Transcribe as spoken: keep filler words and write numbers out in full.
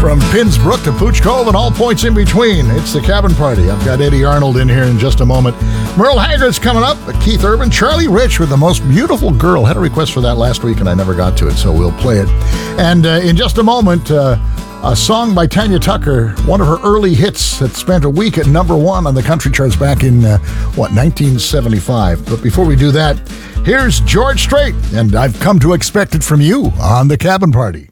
From Pinsbrook to Pooch Cove and all points in between, it's the Cabin Party. I've got Eddie Arnold in here in just a moment. Merle Haggard's coming up, Keith Urban, Charlie Rich with The Most Beautiful Girl. Had a request for that last week and I never got to it, so we'll play it. And uh, in just a moment, uh, a song by Tanya Tucker, one of her early hits that spent a week at number one on the country charts back in, uh, what, nineteen seventy-five. But before we do that, here's George Strait, and I've come to expect it from you on the Cabin Party.